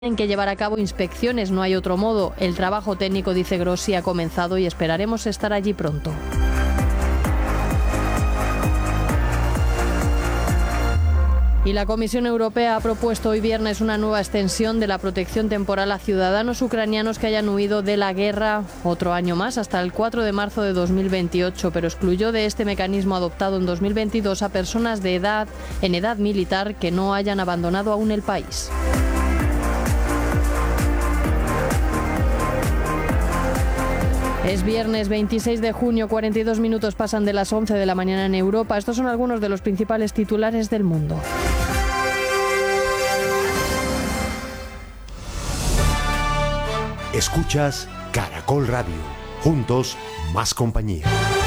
Tienen que llevar a cabo inspecciones, no hay otro modo. El trabajo técnico, dice Grossi, ha comenzado y esperaremos estar allí pronto. Y la Comisión Europea ha propuesto hoy viernes una nueva extensión de la protección temporal a ciudadanos ucranianos que hayan huido de la guerra otro año más, hasta el 4 de marzo de 2028, pero excluyó de este mecanismo adoptado en 2022 a personas en edad militar que no hayan abandonado aún el país. Es viernes 26 de junio, 42 minutos pasan de las 11 de la mañana en Europa. Estos son algunos de los principales titulares del mundo. Escuchas Caracol Radio. Juntos, más compañía.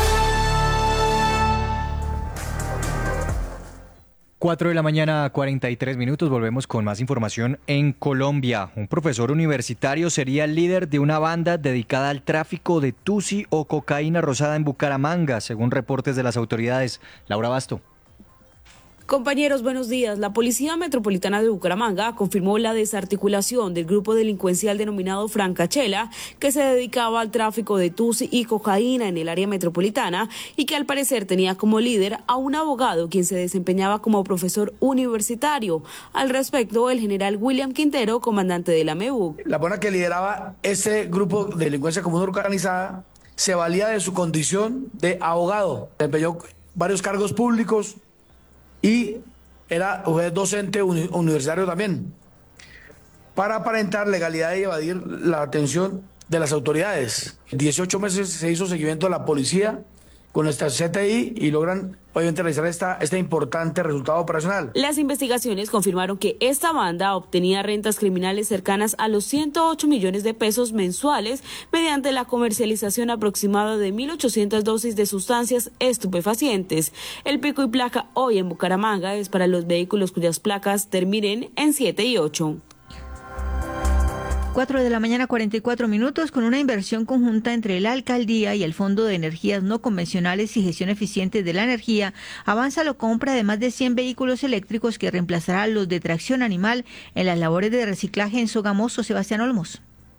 4 de la mañana, 43 minutos. Volvemos con más información en Colombia. Un profesor universitario sería el líder de una banda dedicada al tráfico de tusi o cocaína rosada en Bucaramanga, según reportes de las autoridades. Laura Basto. Compañeros, buenos días. La Policía Metropolitana de Bucaramanga confirmó la desarticulación del grupo delincuencial denominado Francachela, que se dedicaba al tráfico de tusi y cocaína en el área metropolitana y que al parecer tenía como líder a un abogado quien se desempeñaba como profesor universitario. Al respecto, el general William Quintero, comandante de la MEBUC. La persona que lideraba ese grupo de delincuencia común organizada se valía de su condición de abogado, desempeñó varios cargos públicos y era docente universitario también, para aparentar legalidad y evadir la atención de las autoridades. 18 meses se hizo seguimiento a la policía con nuestra CTI y logran obviamente realizar este importante resultado operacional. Las investigaciones confirmaron que esta banda obtenía rentas criminales cercanas a los 108 millones de pesos mensuales mediante la comercialización aproximada de 1.800 dosis de sustancias estupefacientes. El pico y placa hoy en Bucaramanga es para los vehículos cuyas placas terminen en 7 y 8. 4 de la mañana, 44 minutos, con una inversión conjunta entre la Alcaldía y el Fondo de Energías No Convencionales y Gestión Eficiente de la Energía, avanza la compra de más de 100 vehículos eléctricos que reemplazarán los de tracción animal en las labores de reciclaje en Sogamoso. Sebastián Olmos.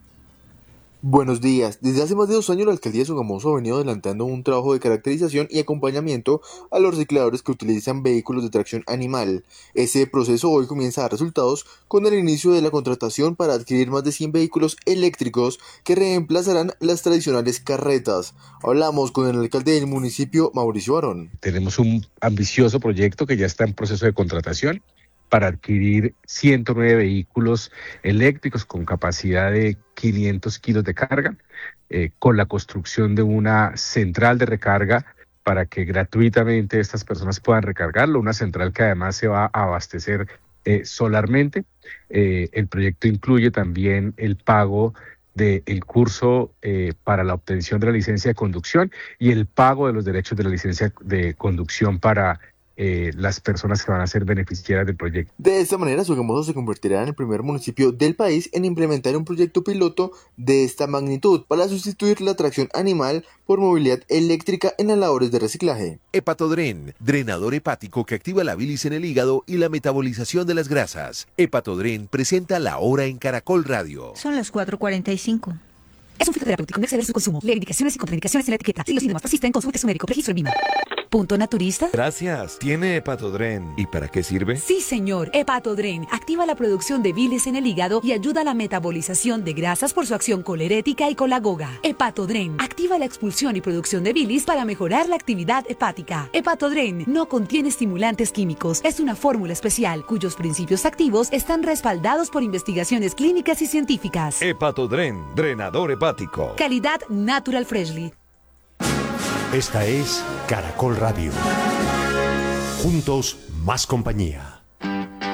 Buenos días. Desde hace más de 2 años la Alcaldía de Sogamoso ha venido adelantando un trabajo de caracterización y acompañamiento a los recicladores que utilizan vehículos de tracción animal. Ese proceso hoy comienza a dar resultados con el inicio de la contratación para adquirir más de 100 vehículos eléctricos que reemplazarán las tradicionales carretas. Hablamos con el alcalde del municipio, Mauricio Barón. Tenemos un ambicioso proyecto que ya está en proceso de contratación para adquirir 109 vehículos eléctricos con capacidad de 500 kilos de carga, con la construcción de una central de recarga para que gratuitamente estas personas puedan recargarlo, una central que además se va a abastecer solarmente. El proyecto incluye también el pago del curso para la obtención de la licencia de conducción y el pago de los derechos de la licencia de conducción para las personas que van a ser beneficiarias del proyecto. De esta manera, Sogamoso se convertirá en el primer municipio del país en implementar un proyecto piloto de esta magnitud para sustituir la tracción animal por movilidad eléctrica en las labores de reciclaje. Hepatodren, drenador hepático que activa la bilis en el hígado y la metabolización de las grasas. Hepatodren presenta La Hora en Caracol Radio. Son las 4:45. Es un fitoterapéutico, no exceder su consumo. Lee indicaciones y contraindicaciones en la etiqueta. Si los síntomas persisten, consulte a su médico. Registro en VIMA. ¿Punto naturista? Gracias. ¿Tiene Hepatodren? ¿Y para qué sirve? Sí, señor. Hepatodren activa la producción de bilis en el hígado y ayuda a la metabolización de grasas por su acción colerética y colagoga. Hepatodren activa la expulsión y producción de bilis para mejorar la actividad hepática. Hepatodren no contiene estimulantes químicos. Es una fórmula especial cuyos principios activos están respaldados por investigaciones clínicas y científicas. Hepatodren, drenador hepático. Calidad Natural Freshly. Esta es Caracol Radio. Juntos, más compañía.